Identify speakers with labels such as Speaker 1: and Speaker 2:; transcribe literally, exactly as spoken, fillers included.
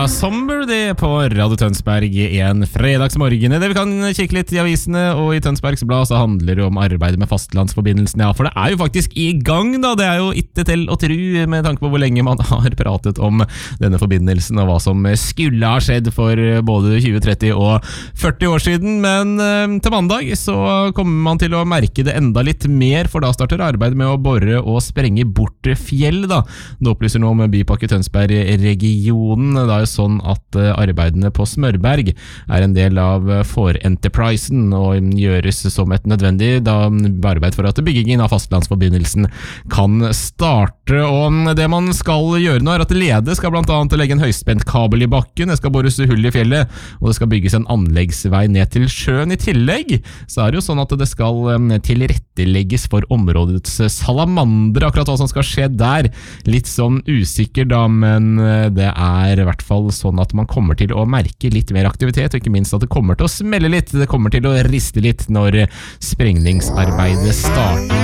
Speaker 1: Somber det på Radio Tønsberg en fredagsmorgen. Det vi kan kikke litt i avisene, og i Tønsbergs Blad så handler det om arbeidet med fastlandsforbindelsen. Ja, for det er jo faktisk i gang da, det er jo ikke til å tro med tanke på hvor lenge man har pratet om denne forbindelsen og hva som skulle ha skjedd for både tjue, tretti og førti år siden. Men eh, til mandag så kommer man til å merke det enda litt mer, for da starter arbeidet med å bore og sprenge bort fjell da. Det opplyser nå om Bypakke Tønsberg-regionen. Det er jo sånn at arbeidene på Smørberg er en del av For-Enterprisen og gjøres som et nødvendig da, arbeid for at byggingen av fastlandsforbindelsen kan starte. Og det man skal gjøre nå er at Lede skal blant annet legge en høyspent kabel i bakken, det skal bores hull i fjellet, og det skal bygges en anleggsvei ned til sjøen. I tillegg så er det jo sånn at det skal tilrettelegges for områdets salamander. Akkurat hva som skal skje der, litt sånn usikker da, men det er i hvert fall sånn at man kommer til å merke litt mer aktivitet, og ikke minst at det kommer til å smelle litt, det kommer til å riste litt når sprengningsarbeidet starter.